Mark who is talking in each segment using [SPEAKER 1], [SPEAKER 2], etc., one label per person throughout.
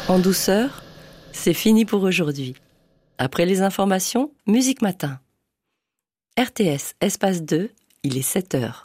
[SPEAKER 1] En douceur, c'est fini pour aujourd'hui. Après les informations, Musique Matin. RTS, espace 2, il est 7h.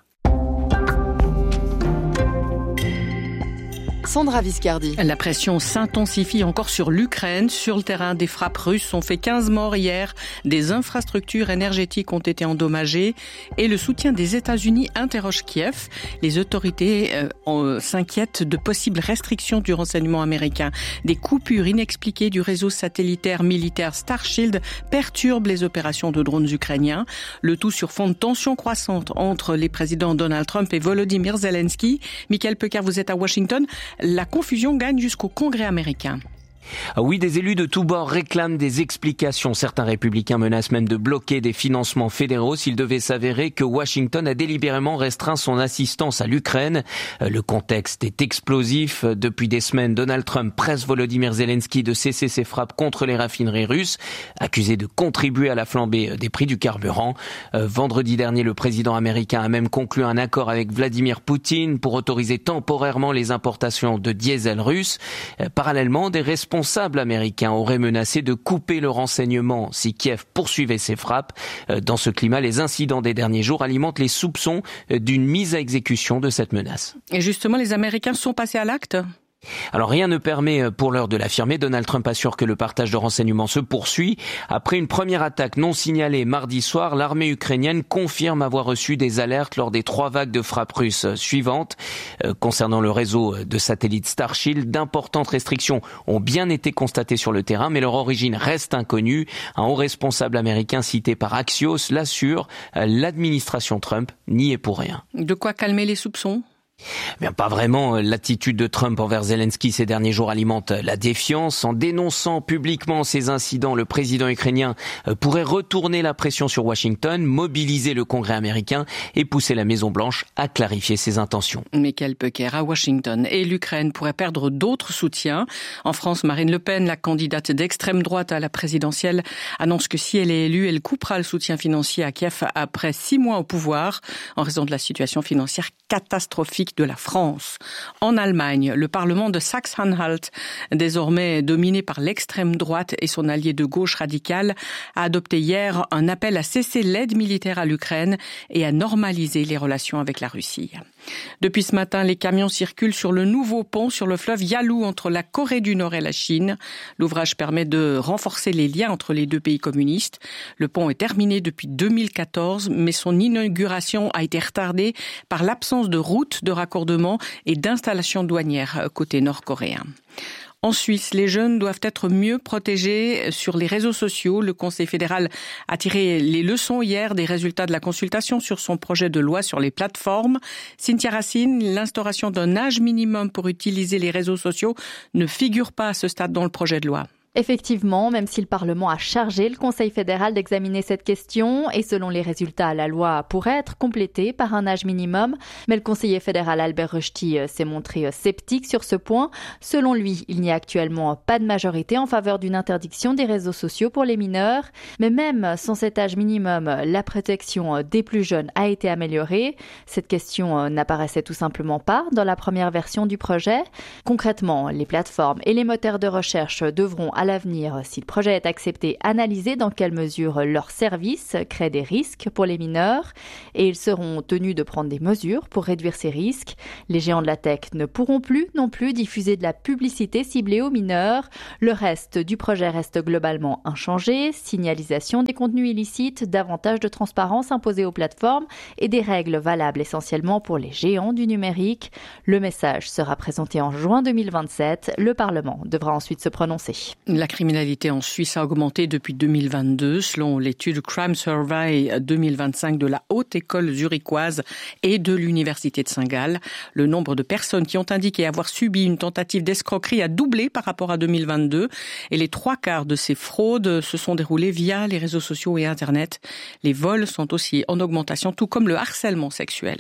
[SPEAKER 2] Sandra Viscardi.
[SPEAKER 3] La pression s'intensifie encore sur l'Ukraine. Sur le terrain, des frappes russes ont fait 15 morts hier. Des infrastructures énergétiques ont été endommagées. Et le soutien des États-Unis interroge Kiev. Les autorités s'inquiètent de possibles restrictions du renseignement américain. Des coupures inexpliquées du réseau satellitaire militaire Starshield perturbent les opérations de drones ukrainiens. Le tout sur fond de tensions croissantes entre les présidents Donald Trump et Volodymyr Zelensky. Michael Pecker, vous êtes à Washington. La confusion gagne jusqu'au Congrès américain.
[SPEAKER 4] Oui, des élus de tous bords réclament des explications. Certains républicains menacent même de bloquer des financements fédéraux s'il devait s'avérer que Washington a délibérément restreint son assistance à l'Ukraine. Le contexte est explosif. Depuis des semaines, Donald Trump presse Volodymyr Zelensky de cesser ses frappes contre les raffineries russes, accusé de contribuer à la flambée des prix du carburant. Vendredi dernier, le président américain a même conclu un accord avec Vladimir Poutine pour autoriser temporairement les importations de diesel russe. Parallèlement, des responsables américains auraient menacé de couper le renseignement si Kiev poursuivait ses frappes. Dans ce climat, les incidents des derniers jours alimentent les soupçons d'une mise à exécution de cette menace.
[SPEAKER 3] Et justement, les Américains sont passés à l'acte ?
[SPEAKER 4] Alors rien ne permet pour l'heure de l'affirmer. Donald Trump assure que le partage de renseignements se poursuit. Après une première attaque non signalée mardi soir, l'armée ukrainienne confirme avoir reçu des alertes lors des 3 vagues de frappes russes suivantes. Concernant le réseau de satellites Starshield, d'importantes restrictions ont bien été constatées sur le terrain, mais leur origine reste inconnue. Un haut responsable américain cité par Axios l'assure, l'administration Trump n'y est pour rien.
[SPEAKER 3] De quoi calmer les soupçons ?
[SPEAKER 4] Bien, pas vraiment. L'attitude de Trump envers Zelensky ces derniers jours alimente la défiance. En dénonçant publiquement ces incidents, le président ukrainien pourrait retourner la pression sur Washington, mobiliser le Congrès américain et pousser la Maison-Blanche à clarifier ses intentions.
[SPEAKER 3] Michael Pecker à Washington. Et l'Ukraine pourrait perdre d'autres soutiens. En France, Marine Le Pen, la candidate d'extrême droite à la présidentielle, annonce que si elle est élue, elle coupera le soutien financier à Kiev après 6 mois au pouvoir en raison de la situation financière catastrophique de la France. En Allemagne, le Parlement de Saxe-Anhalt, désormais dominé par l'extrême droite et son allié de gauche radicale, a adopté hier un appel à cesser l'aide militaire à l'Ukraine et à normaliser les relations avec la Russie. Depuis ce matin, les camions circulent sur le nouveau pont sur le fleuve Yalu entre la Corée du Nord et la Chine. L'ouvrage permet de renforcer les liens entre les deux pays communistes. Le pont est terminé depuis 2014, mais son inauguration a été retardée par l'absence de routes de raccordement et d'installations douanières côté nord-coréen. En Suisse, les jeunes doivent être mieux protégés sur les réseaux sociaux. Le Conseil fédéral a tiré les leçons hier des résultats de la consultation sur son projet de loi sur les plateformes. Cynthia Racine, l'instauration d'un âge minimum pour utiliser les réseaux sociaux ne figure pas à ce stade dans le projet de loi.
[SPEAKER 5] Effectivement, même si le Parlement a chargé le Conseil fédéral d'examiner cette question, et selon les résultats, la loi pourrait être complétée par un âge minimum, mais le conseiller fédéral Albert Rösti s'est montré sceptique sur ce point. Selon lui, il n'y a actuellement pas de majorité en faveur d'une interdiction des réseaux sociaux pour les mineurs, mais même sans cet âge minimum, la protection des plus jeunes a été améliorée. Cette question n'apparaissait tout simplement pas dans la première version du projet. Concrètement, les plateformes et les moteurs de recherche devront à l'avenir, si le projet est accepté, analyser dans quelle mesure leurs services créent des risques pour les mineurs et ils seront tenus de prendre des mesures pour réduire ces risques. Les géants de la tech ne pourront plus non plus diffuser de la publicité ciblée aux mineurs. Le reste du projet reste globalement inchangé. Signalisation des contenus illicites, davantage de transparence imposée aux plateformes et des règles valables essentiellement pour les géants du numérique. Le message sera présenté en juin 2027. Le Parlement devra ensuite se prononcer.
[SPEAKER 3] La criminalité en Suisse a augmenté depuis 2022, selon l'étude Crime Survey 2025 de la Haute École zurichoise et de l'Université de Saint-Gall. Le nombre de personnes qui ont indiqué avoir subi une tentative d'escroquerie a doublé par rapport à 2022 et les 3/4 de ces fraudes se sont déroulées via les réseaux sociaux et Internet. Les vols sont aussi en augmentation, tout comme le harcèlement sexuel.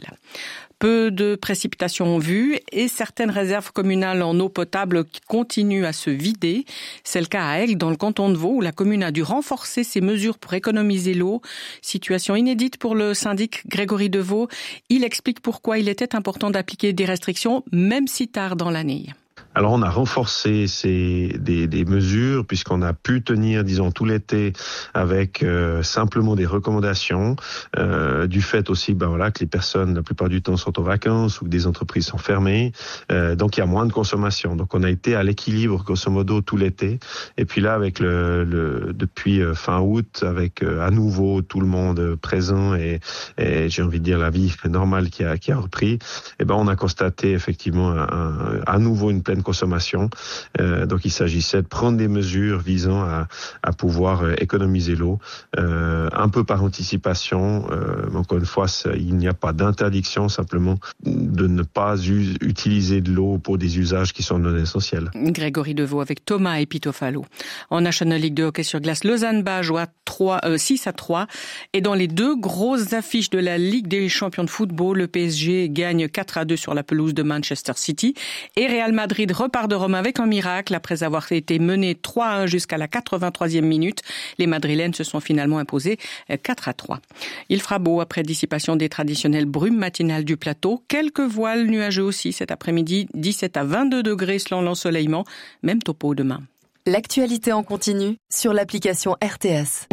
[SPEAKER 3] Peu de précipitations en vue et certaines réserves communales en eau potable qui continuent à se vider. C'est le cas à Aigle, dans le canton de Vaud, où la commune a dû renforcer ses mesures pour économiser l'eau. Situation inédite pour le syndic Grégory Deveau. Il explique pourquoi il était important d'appliquer des restrictions, même si tard dans l'année.
[SPEAKER 2] Alors on a renforcé des mesures puisqu'on a pu tenir, disons, tout l'été avec simplement des recommandations du fait aussi, que les personnes la plupart du temps sont en vacances ou que des entreprises sont fermées, donc il y a moins de consommation. Donc on a été à l'équilibre grosso modo tout l'été. Et puis là avec depuis fin août, avec à nouveau tout le monde présent et j'ai envie de dire la vie normale qui a repris, on a constaté effectivement à nouveau une pleine consommation. Donc il s'agissait de prendre des mesures visant à pouvoir économiser l'eau, un peu par anticipation. Encore une fois, il n'y a pas d'interdiction, simplement de ne pas utiliser de l'eau pour des usages qui sont non essentiels.
[SPEAKER 3] Grégory Deveau avec Thomas Epitofalo. En National League de hockey sur glace, Lausanne-Bas joue à 6-3. Et dans les deux grosses affiches de la Ligue des champions de football, le PSG gagne 4-2 sur la pelouse de Manchester City et Real Madrid repart de Rome avec un miracle après avoir été mené 3-1 jusqu'à la 83e minute. Les Madrilènes se sont finalement imposés 4-3. Il fera beau après dissipation des traditionnelles brumes matinales du plateau. Quelques voiles nuageux aussi cet après-midi, 17 à 22 degrés selon l'ensoleillement. Même topo demain.
[SPEAKER 1] L'actualité en continu sur l'application RTS.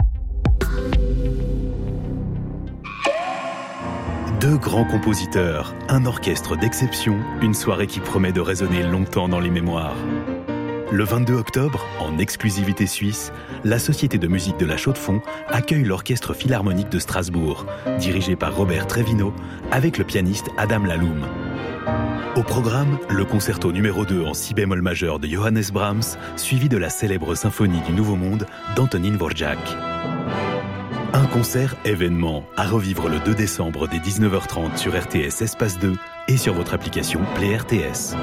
[SPEAKER 6] Deux grands compositeurs, un orchestre d'exception, une soirée qui promet de résonner longtemps dans les mémoires. Le 22 octobre, en exclusivité suisse, la Société de musique de la Chaux-de-Fonds accueille l'Orchestre Philharmonique de Strasbourg, dirigé par Robert Trevino, avec le pianiste Adam Laloum. Au programme, le concerto numéro 2 en si bémol majeur de Johannes Brahms, suivi de la célèbre symphonie du Nouveau Monde d'Antonín Dvořák. Un concert événement à revivre le 2 décembre dès 19h30 sur RTS Espace 2 et sur votre application Play RTS.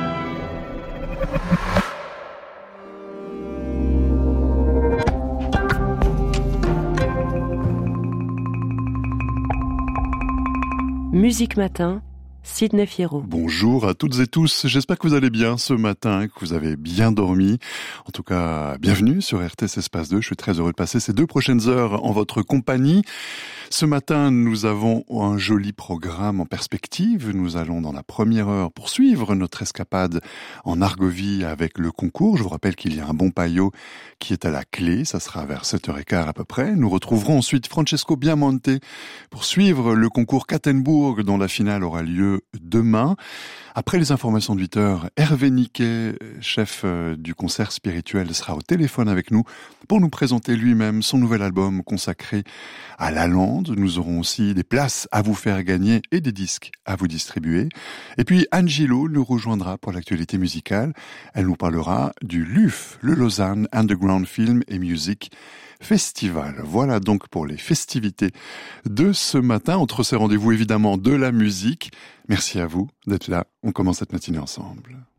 [SPEAKER 1] Musique Matin, Sidney Fierro.
[SPEAKER 7] Bonjour à toutes et tous, j'espère que vous allez bien ce matin, que vous avez bien dormi. En tout cas, bienvenue sur RTS Espace 2, je suis très heureux de passer ces 2 prochaines heures en votre compagnie. Ce matin, nous avons un joli programme en perspective. Nous allons dans la première heure poursuivre notre escapade en Argovie avec le concours. Je vous rappelle qu'il y a un bon paillot qui est à la clé, ça sera vers 7h15 à peu près. Nous retrouverons ensuite Francesco Biamonte pour suivre le concours Kattenburg dont la finale aura lieu demain. Après les informations de 8h, Hervé Niquet, chef du concert spirituel, sera au téléphone avec nous pour nous présenter lui-même son nouvel album consacré à la lande. Nous aurons aussi des places à vous faire gagner et des disques à vous distribuer. Et puis Angelo nous rejoindra pour l'actualité musicale. Elle nous parlera du LUF, le Lausanne Underground Film and Music Festival. Voilà donc pour les festivités de ce matin. Entre ces rendez-vous, évidemment, de la musique. Merci à vous d'être là. On commence cette matinée ensemble.